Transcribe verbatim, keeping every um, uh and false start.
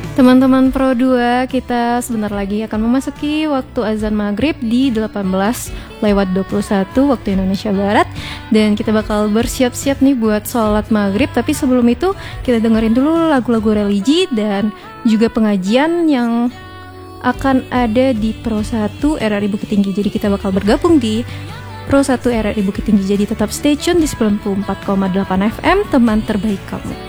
Teman-teman Pro dua, kita sebentar lagi akan memasuki waktu azan maghrib di delapan belas lewat dua puluh satu waktu Indonesia Barat. Dan kita bakal bersiap-siap nih buat sholat maghrib. Tapi sebelum itu kita dengerin dulu lagu-lagu religi dan juga pengajian yang akan ada di Pro satu R R I Bukit Tinggi. Jadi kita bakal bergabung di Pro satu R R I Bukit Tinggi. Jadi tetap stay tune di sembilan puluh empat koma delapan F M, teman terbaik kamu.